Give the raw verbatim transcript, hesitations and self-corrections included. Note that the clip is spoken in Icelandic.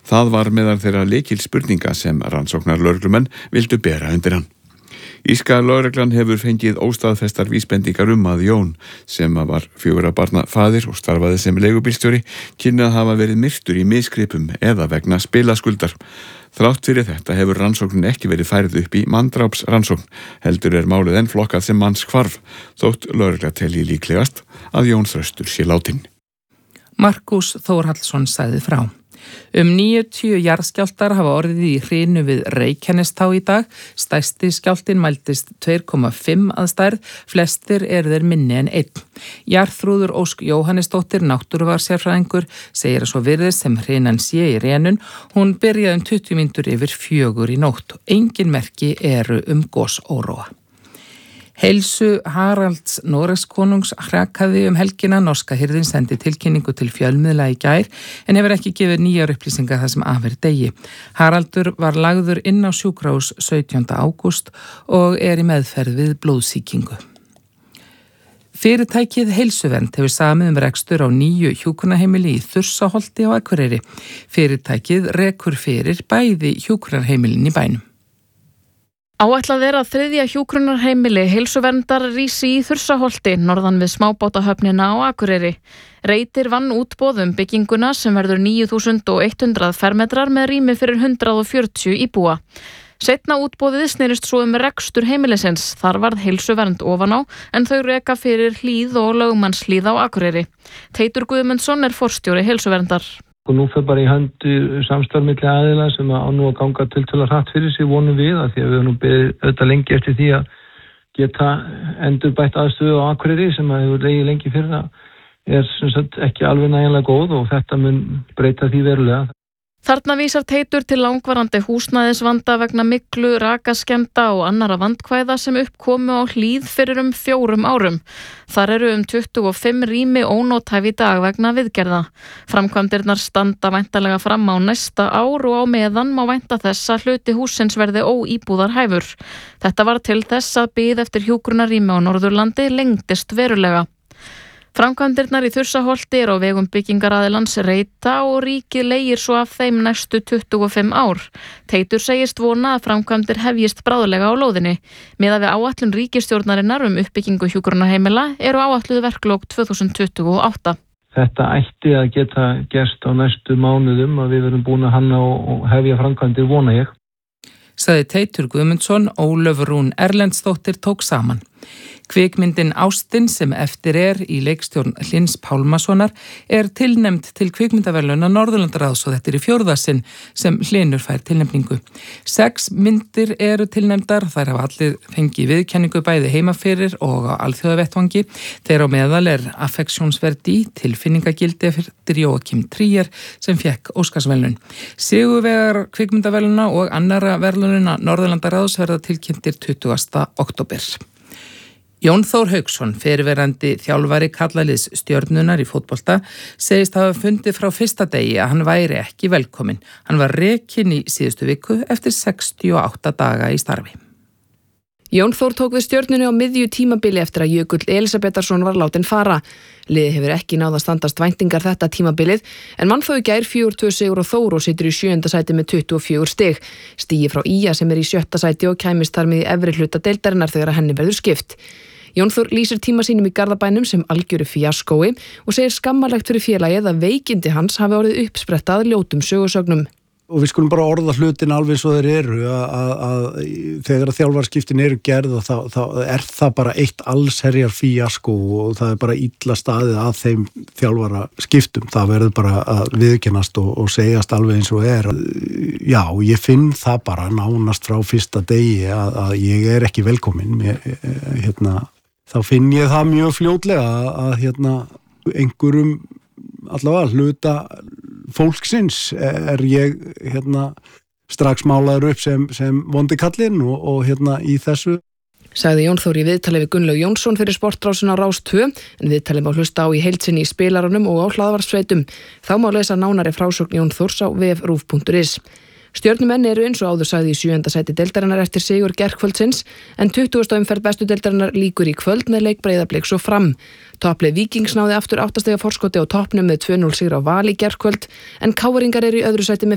Það var meðal þeirra lykil spurninga sem rannsóknarlögreglumenn vildu bera undir hann. Írska lögreglan hefur fengið óstaðfestar vísbendingar um að Jón, sem var fjögurra barna faðir og starfaði sem leigubílstjóri, kynni að hafa verið myrtur í misgripum eða vegna spilaskuldar. Þrátt fyrir þetta hefur rannsóknin ekki verið færð upp í manndrápsrannsókn, heldur er málið enn flokkað sem mannshvarf, þótt lögregla telji líklegast að Jón Þröstur sé látinn. Markús Þórhallsson sagði frá. Um níutíu jarðskjálftar hafa orðið í hrinu við Reykjanestá í dag. Stærsti skjálftinn mældist tvö komma fimm að stærð, flestir eru þeir minni en einn. Jarþrúður Ósk Jóhannesdóttir, náttúrufarsérfræðingur, segir að svo virðist sem hrinan sé í rénun. Hún byrjaði um tuttugu mínútur yfir fjögur í nótt og engin merki eru um gosóróa. Heilsu Haralds Noregskonungs hrakaði um helgina. Norska hirðin sendi tilkynningu til fjölmiðla í gær en hefur ekki gefið nýjar upplýsingar þar sem af er degi. Haraldur var lagður inn á sjúkrahús sautjánda ágúst og er í meðferð við blóðsýkingu. Fyrirtækið Heilsuvernd hefur samið um rekstur á nýju hjúkrunarheimili í Þursaholti á Akureyri. Fyrirtækið rekur fyrir bæði hjúkrunarheimilin í bænum. Áætlað er að þriðja hjúkrunarheimili Heilsuverndar rísi í Þursaholti, norðan við smábátahöfnina á Akureyri. Reitir vann útboðum bygginguna sem verður níu þúsund hundrað fermetrar með rými fyrir hundrað fjörutíu íbúa. Seinna útboðið snerist svo um rekstur heimilisins, þar varð Heilsuvernd ofan á, en þau reka fyrir Hlíð og Lögmannshlíð á Akureyri. Teitur Guðmundsson er forstjóri Heilsuverndar. Og nú fer bara í höndi samstarf milli aðila sem á nú að ganga tiltölulega hratt fyrir sig, vonum við, að því að við höfum nú beðið auðvitað lengi eftir því að geta endurbætt aðstöðu á Akureyri sem að hefur legið lengi fyrir það er sem sagt ekki alveg nægilega góð og þetta mun breyta því verulega. Þarna vísar Teitur til langvarandi húsnæðisvanda vegna myglu, rakaskemmda og annara vandkvæða sem uppkomu á Hlíð fyrir um fjórum árum. Þar eru um tuttugu og fimm rými ónótæf í dag vegna viðgerða. Framkvæmdirnar standa væntanlega fram á næsta ár og á meðan má vænta þess að hluti hússins verði óíbúðarhæfur. Þetta var til þess að bið eftir hjúkrunarrými á Norðurlandi lengdist verulega. Framkvæmdirnar í Þursaholti er á vegum byggingaraðilans Reita og ríkið leigir svo af þeim næstu tuttugu og fimm ár. Teitur segist vona að framkvæmdir hefjist bráðlega á lóðinni. Miðað við áætlun ríkisstjórnarinnar um uppbyggingu hjúkrunarheimila eru áætluð verklok tvö þúsund tuttugu og átta. Þetta ætti að geta gerst á næstu mánuðum að við verum búin að hanna og hefja framkvæmdir, vona ég. Sagði Teitur Guðmundsson. Ólöf Rún Erlendsdóttir tók saman. Kvikmyndin Ástin sem eftir er í leikstjórn Hlyns Pálmasonar er tilnefnd til kvikmyndaverðlauna Norðurlandaráðs og þetta er í fjórða sinn sem Hlynur fær tilnefningu. Sex myndir eru tilnefndar, þær hafa allir fengið viðurkenningu bæði heima fyrir og á alþjóðavettvangi. Þeir á meðal er Affektionsverdi, tilfinningagildi eftir Jóakim Trier sem fekk Óskarsverðlaun. Sigurvegarar kvikmyndaverðlauna og annara verðlauna Norðurlandaráðs verða tilkynntir tuttugasta október. Jón Þór Hauksson, fyrrverandi þjálfari karlaliðs Stjörnunnar í fótbolta, segist hafa fundið frá fyrsta degi að hann væri ekki velkominn. Hann var rekinn í síðustu viku eftir sextíu og átta daga í starfi. Jón Þór tók við Stjörnunni á miðju tímabili eftir að Jökull Elísabetarsson var látin fara. Liðið hefur ekki náð að standast væntingar þetta tímabilið, en mann þó í gær fjögur tvö sigur og Þór og situr í sjöunda sæti með tuttugu og fjögur stig. Stigi frá Í A sem er í sjötta sæti og kæmist þar með í efri hluta deildarinnar þegar að henni verður skipt. Jón Þór lýsir tíma sínum í Garðabænum sem algjöru fíaskói og segir skammarlegt fyrir félagið að veikindi hans hafi orðið uppspretta að ljótum sögusögnum. Og við skulum bara orða hlutin alveg svo þeir eru að, að, að þegar að þjálfarskiptin eru gerð þá, þá er það bara eitt allsherjar fíaskó og það er bara illa staðið að þeim þjálfara skiptum. Það verður bara að viðkennast og, og segjast alveg eins og er. Já, ég finn það bara nánast frá fyrsta degi að, að ég er ekki velkominn. Mér, hérna, þá finn ég það mjög fljótlega að, að hérna, einhverjum allavega hluta fólksins er ég hérna strax málaður upp sem, sem vondi kallinn og, og hérna í þessu. Sagði Jón Þór í viðtali við Gunnlaug Jónsson fyrir Sportrásina Rás tvö, en viðtali má hlusta á í heild sinni í spilarunum og á hlaðvarpssveitum. Þá má lesa nánari frásögn Jón Þórs á vef rúv punktur is. Stjörnumenn eru eins og áður sagði í sjöunda sæti deildarinnar eftir sigur gærkvöldsins, en tuttugasta umferð bestu deildarinnar líkur í kvöld með leik Breiðabliks og Fram. Topplið Víkings náði aftur átta stiga forskoti á toppnum með tvö núll sigur á Val í gærkvöld, en Káringar eru í öðru sæti með